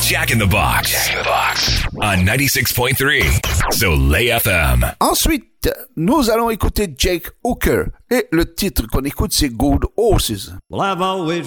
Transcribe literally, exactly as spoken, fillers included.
Jack in the Box. Jack in the Box. On ninety-six point three. Soleil F M. Ensuite, nous allons écouter Jake Hooker. Et le titre qu'on écoute, c'est Gold Horses. Well, I've always